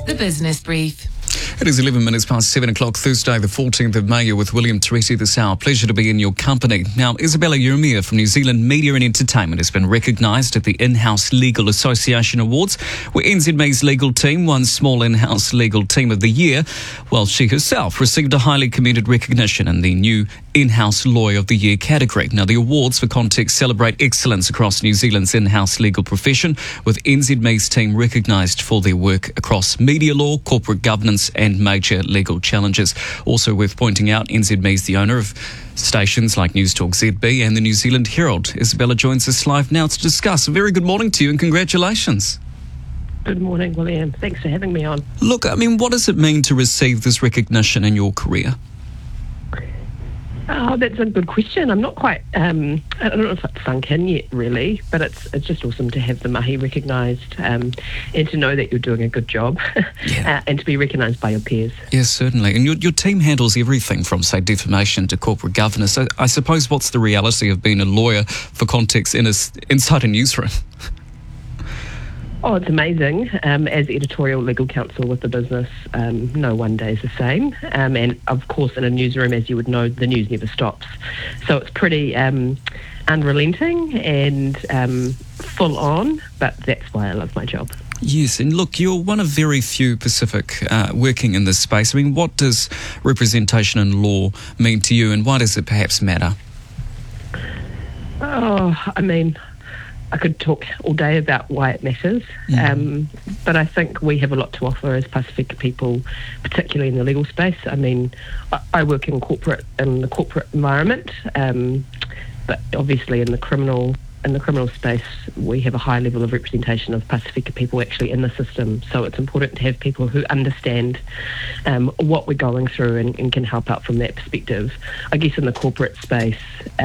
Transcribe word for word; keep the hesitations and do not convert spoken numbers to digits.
The Business Brief. It is eleven minutes past seven o'clock, Thursday the fourteenth of May. You're with William Teresi this hour. Pleasure to be in your company. Now, Isabella Uremia from New Zealand Media and Entertainment has been recognised at the In-House Legal Association Awards, where N Z M E's legal team won Small In-House Legal Team of the Year, while she herself received a highly commended recognition in the new In-House Lawyer of the Year category. Now, the awards, for context, celebrate excellence across New Zealand's in-house legal profession, with N Z M E's team recognised for their work across media law, corporate governance and major legal challenges. Also worth pointing out, N Z M E is the owner of stations like Newstalk Z B and the New Zealand Herald. Isabella joins us live now to discuss. A very good morning to you and congratulations. Good morning, William. Thanks for having me on. Look, I mean, what does it mean to receive this recognition in your career? Oh, that's a good question. I'm not quite, um, I don't know if it's sunk in yet, really, but it's it's just awesome to have the mahi recognised um, and to know that you're doing a good job Yeah. uh, and to be recognised by your peers. Yes, certainly. And your, your team handles everything from, say, defamation to corporate governance. So I suppose what's the reality of being a lawyer, for context, in a, inside a newsroom? Oh, it's amazing. Um, as editorial legal counsel with the business, um, no one day is the same. Um, and of course, in a newsroom, as you would know, the news never stops. So it's pretty um, unrelenting and um, full on, but that's why I love my job. Yes, and look, you're one of very few Pacific uh, working in this space. I mean, what does representation in law mean to you, and why does it perhaps matter? Oh, I mean, I could talk all day about why it matters, Mm. um, but I think we have a lot to offer as Pasifika people, particularly in the legal space. I mean, I, I work in corporate in the corporate environment, um, but obviously in the criminal in the criminal space, we have a high level of representation of Pasifika people actually in the system. So it's important to have people who understand um, what we're going through and, and can help out from that perspective. I guess in the corporate space,